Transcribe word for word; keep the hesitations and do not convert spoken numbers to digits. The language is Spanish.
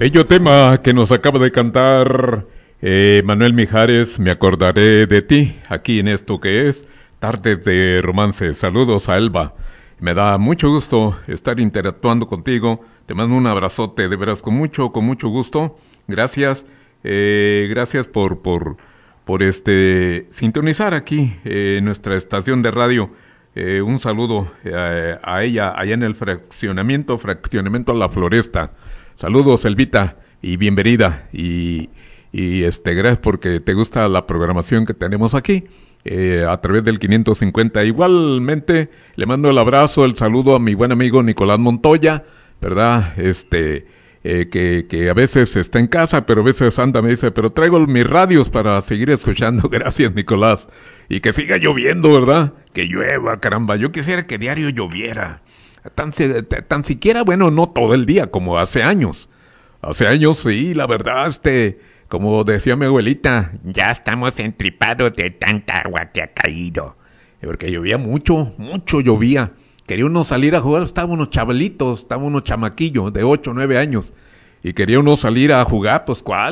Bello tema que nos acaba de cantar eh, Manuel Mijares, Me acordaré de ti, aquí en esto que es Tardes de Romance. Saludos a Elba. Me da mucho gusto estar interactuando contigo. Te mando un abrazote, de veras, con mucho, con mucho gusto. Gracias, eh, gracias por, por, por este, sintonizar aquí eh, nuestra estación de radio. Eh, un saludo eh, a ella allá en el fraccionamiento, fraccionamiento La Floresta. Saludos, Elvita, y bienvenida. Y, y este, gracias porque te gusta la programación que tenemos aquí. Eh, a través del quinientos cincuenta. Igualmente le mando el abrazo, el saludo a mi buen amigo Nicolás Montoya, ¿verdad? Este, eh, que, que a veces está en casa, pero a veces anda, me dice, pero traigo mis radios para seguir escuchando. Gracias, Nicolás. Y que siga lloviendo, ¿verdad? Que llueva, caramba. Yo quisiera que diario lloviera. Tan, tan siquiera, bueno, no todo el día, como hace años. Hace años, sí, la verdad, este... Como decía mi abuelita, ya estamos entripados de tanta agua que ha caído. Porque llovía mucho, mucho llovía. Quería uno salir a jugar, estaban unos chavalitos, estaban unos chamaquillos de ocho, nueve años. Y quería uno salir a jugar, pues ¿cuál?